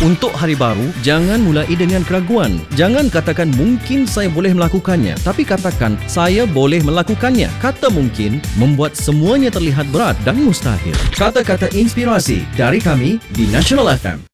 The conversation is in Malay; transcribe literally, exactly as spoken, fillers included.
Untuk hari baru, jangan mulai dengan keraguan. Jangan katakan mungkin saya boleh melakukannya, tapi katakan saya boleh melakukannya. Kata mungkin membuat semuanya terlihat berat dan mustahil. Kata-kata inspirasi dari kami di National F M.